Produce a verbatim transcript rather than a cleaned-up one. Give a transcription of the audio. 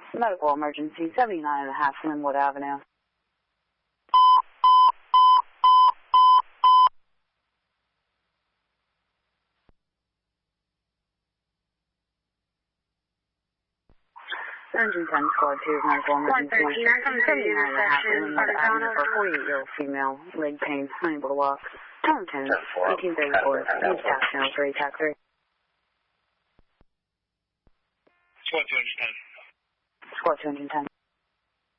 Medical emergency, seventy-nine and a half Linwood Avenue. Engine ten, squad two, medical emergency, seventy-nine and a half Linwood Avenue for forty-eight-year-old female, leg pain, unable to walk. Tone ten, eighteen thirty-four, needs tax channel for A TAC three. Squad two, engine ten. Squad two, engine ten.